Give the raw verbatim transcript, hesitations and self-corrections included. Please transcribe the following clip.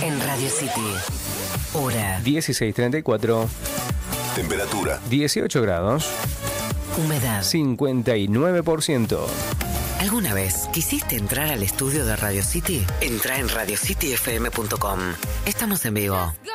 en Radio City. Hora dieciséis treinta y cuatro. Temperatura dieciocho grados. Humedad cincuenta y nueve por ciento. ¿Alguna vez quisiste entrar al estudio de Radio City? Entra en radio city f m punto com. Estamos en vivo.